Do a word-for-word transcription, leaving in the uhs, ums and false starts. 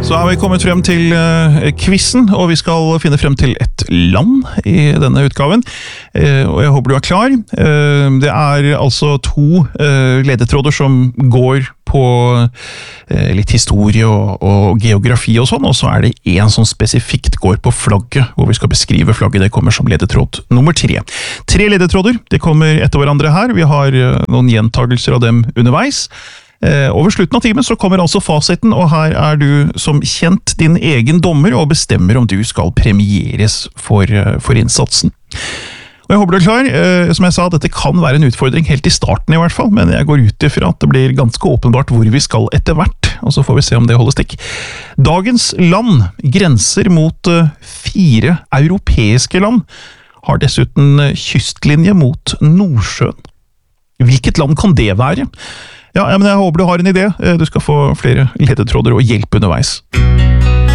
Så har vi kommet frem til uh, quizen, og vi skal finne frem til et land i denne utgaven. Uh, og jeg håper du er klar. Uh, det er altså to uh, ledetråder som går på uh, litt historie og, og geografi og sånn, og så er det en som spesifikt går på flagget, hvor vi skal beskrive flagget. Det kommer som ledetråd nummer tre. Tre ledetråder, det kommer etter hverandre her. Vi har uh, noen gjentagelser av dem underveis. Eh, over slutten av timen så kommer altså fasiten, og her er du som kjent din egen dommer og bestemmer om du skal premieres for, uh, for innsatsen. Og jeg håper du er klar. Eh, som jeg sa, dette kan være en utfordring helt i starten i hvert fall, men jeg går ut ifra at det blir ganske åpenbart hvor vi skal etter hvert, og så får vi se om det holder stikk. Dagens land grenser mot uh, fire europeiske land, har dessuten uh, kystlinje mot Nordsjøen. Hvilket land kan det være? Ja, men jeg håper du har en idé. Du skal få flere ledetråder og hjelp underveis.